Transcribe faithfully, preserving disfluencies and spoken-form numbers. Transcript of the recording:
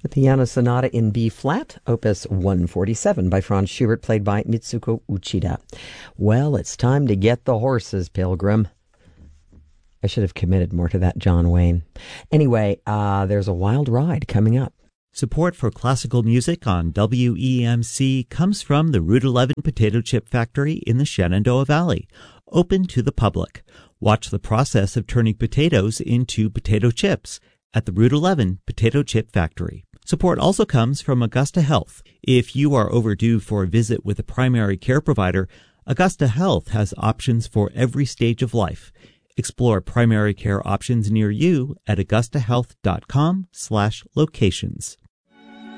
The Piano Sonata in B flat, opus one forty-seven by Franz Schubert, played by Mitsuko Uchida. Well, it's time to get the horses, Pilgrim. I should have committed more to that John Wayne. Anyway, uh, there's a wild ride coming up. Support for classical music on W E M C comes from the Route eleven Potato Chip Factory in the Shenandoah Valley, open to the public. Watch the process of turning potatoes into potato chips at the Route eleven Potato Chip Factory. Support also comes from Augusta Health. If you are overdue for a visit with a primary care provider, Augusta Health has options for every stage of life. Explore primary care options near you at augusta health dot com slash locations.